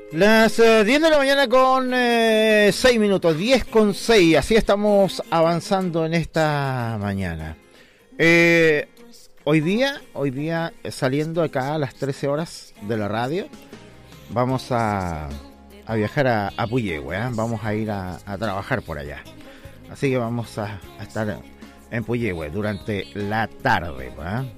Las 10 de la mañana con 6 minutos, 10 con 6, así estamos avanzando en esta mañana. Hoy día saliendo acá a las 13 horas de la radio, vamos a viajar a Puyehue, ¿eh? Vamos a ir a trabajar por allá. Así que vamos a estar en Puyehue durante la tarde,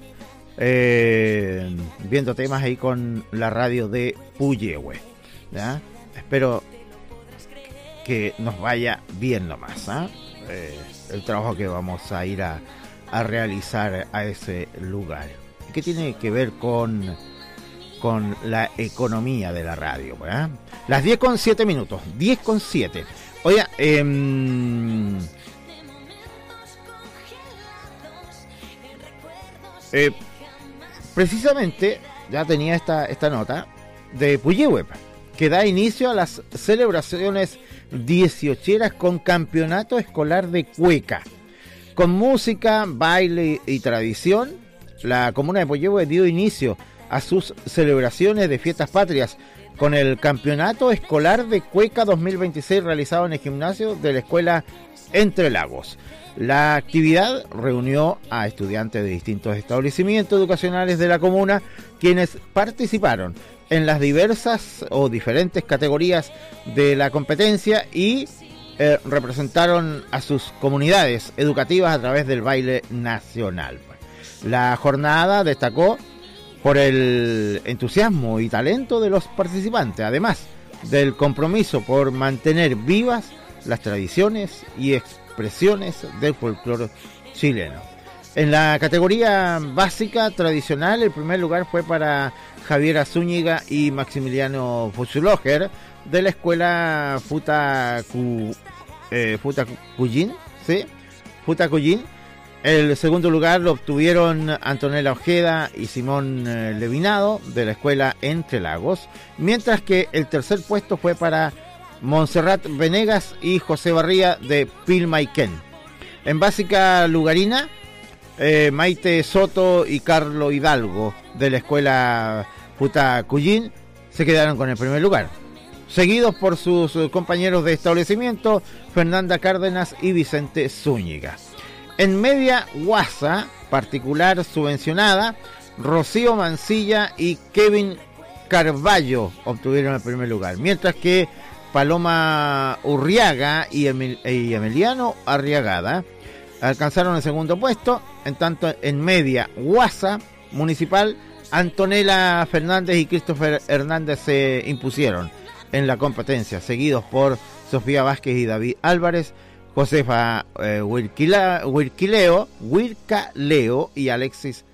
viendo temas ahí con la radio de Puyehue. ¿Ya? Espero que nos vaya bien nomás, el trabajo que vamos a ir a realizar a ese lugar, que tiene que ver con la economía de la radio, ¿verdad? Las 10 con 7 minutos, 10 con 7. Oiga, precisamente ya tenía esta nota de Puyehue, que da inicio a las celebraciones 18eras con campeonato escolar de cueca. Con música, baile y tradición, la comuna de Puyehue dio inicio a sus celebraciones de fiestas patrias con el campeonato escolar de cueca 2026 realizado en el gimnasio de la escuela Entre Lagos. La actividad reunió a estudiantes de distintos establecimientos educacionales de la comuna, quienes participaron en las diversas o diferentes categorías de la competencia y representaron a sus comunidades educativas a través del baile nacional. La jornada destacó por el entusiasmo y talento de los participantes, además del compromiso por mantener vivas las tradiciones y expresiones del folclore chileno. En la categoría básica tradicional, el primer lugar fue para Javiera Zúñiga y Maximiliano Fuchsloger de la escuela Futacuyín, ¿sí? Futacuyín. El segundo lugar lo obtuvieron Antonella Ojeda y Simón Levinado de la escuela Entre Lagos, mientras que el tercer puesto fue para Montserrat Venegas y José Barría de Pilmaiquén. En básica lugarina, Maite Soto y Carlo Hidalgo de la escuela Futacuyín se quedaron con el primer lugar, seguidos por sus compañeros de establecimiento Fernanda Cárdenas y Vicente Zúñiga. En media guasa particular subvencionada, Rocío Mancilla y Kevin Carballo obtuvieron el primer lugar, mientras que Paloma Urriaga y Emiliano Arriagada alcanzaron el segundo puesto. En tanto, en media guasa municipal, Antonella Fernández y Christopher Hernández se impusieron en la competencia, seguidos por Sofía Vázquez y David Álvarez, Josefa Huircaleo y Alexis